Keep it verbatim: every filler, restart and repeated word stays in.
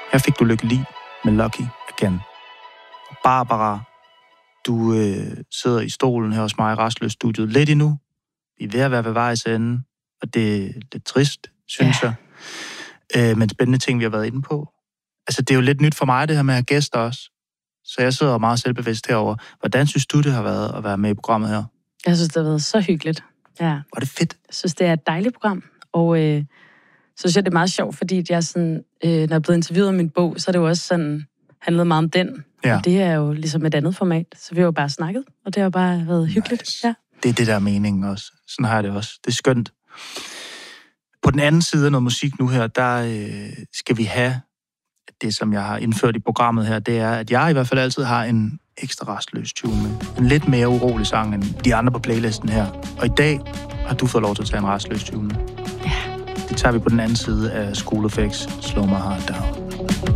Her fik du lykkelig med Lucky Again. Barbara, du øh, sidder i stolen her hos mig i Rastløs-studiet lidt endnu. Vi er ved at være ved vejs ende, og det er lidt trist, synes ja. jeg. Øh, men spændende ting, vi har været inde på. Altså, det er jo lidt nyt for mig, det her med at have gæster også. Så jeg sidder meget selvbevidst herover. Hvordan synes du, det har været at være med i programmet her? Jeg synes, det har været så hyggeligt. Ja. Var det fedt? Jeg synes, det er et dejligt program, og øh, så synes jeg, det er meget sjovt, fordi jeg sådan, øh, når jeg er blevet interviewet om min bog, så er det jo også sådan, handlet meget om den. Ja. Og det er jo ligesom et andet format, så vi har jo bare snakket, og det har bare været hyggeligt. Nice. Ja. Det er det, der er meningen også. Sådan har jeg det også. Det er skønt. På den anden side af noget musik nu her, der øh, skal vi have det, som jeg har indført i programmet her, det er, at jeg i hvert fald altid har en ekstra rastløs tune med. En lidt mere urolig sang end de andre på playlisten her. Og i dag har du fået lov til at tage en rastløs tune med. Ja. Det tager vi på den anden side af School of X, Slow My Heart Down.